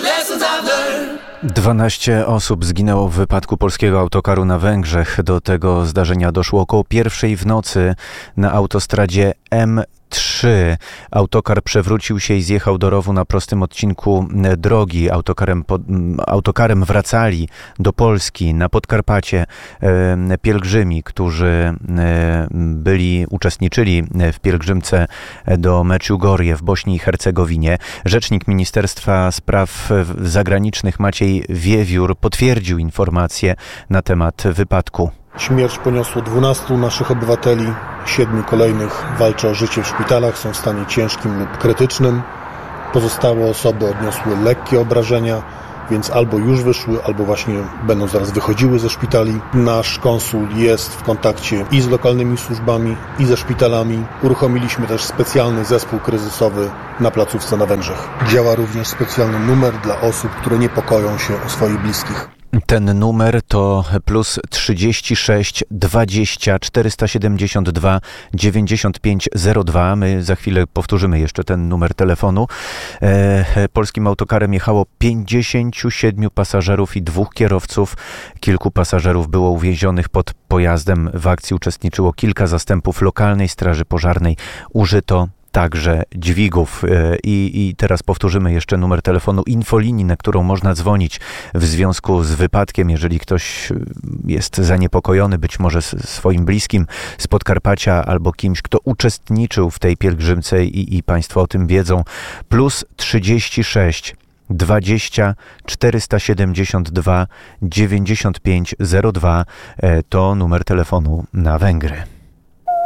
12 osób zginęło w wypadku polskiego autokaru na Węgrzech. Do tego zdarzenia doszło około 1:00 w nocy na autostradzie M3. Autokar przewrócił się i zjechał do rowu na prostym odcinku drogi. Autokarem wracali do Polski na Podkarpacie pielgrzymi, którzy uczestniczyli w pielgrzymce do Meczugorie w Bośni i Hercegowinie. Rzecznik Ministerstwa Spraw Zagranicznych Maciej Wiewiór potwierdził informacje na temat wypadku. Śmierć poniosło 12 naszych obywateli, 7 kolejnych walczy o życie w szpitalach, są w stanie ciężkim lub krytycznym. Pozostałe osoby odniosły lekkie obrażenia, więc albo już wyszły, albo właśnie będą zaraz wychodziły ze szpitali. Nasz konsul jest w kontakcie i z lokalnymi służbami, i ze szpitalami. Uruchomiliśmy też specjalny zespół kryzysowy na placówce na Węgrzech. Działa również specjalny numer dla osób, które niepokoją się o swoich bliskich. Ten numer to +36 20 472 9502. My za chwilę powtórzymy jeszcze ten numer telefonu. Polskim autokarem jechało 57 pasażerów i 2 kierowców. Kilku pasażerów było uwięzionych pod pojazdem. W akcji uczestniczyło kilka zastępów lokalnej straży pożarnej. Użyto także dźwigów. I teraz powtórzymy jeszcze numer telefonu infolinii, na którą można dzwonić w związku z wypadkiem, jeżeli ktoś jest zaniepokojony, być może swoim bliskim z Podkarpacia albo kimś, kto uczestniczył w tej pielgrzymce i Państwo o tym wiedzą. +36 20 472 9502 to numer telefonu na Węgry.